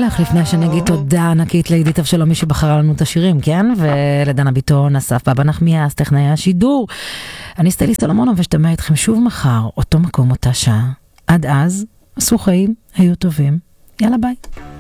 נלך לפני שנגיד תודה ענקית לעידית אבשלומי שבחרה לנו את השירים, כן? ולדנה ביטון, אסף בבא נחמיאס, טכנאי השידור. אני סטלי סולומונוב ושתמע איתכם שוב מחר, אותו מקום, אותה שעה. עד אז, עשו חיים, היו טובים. יאללה ביי.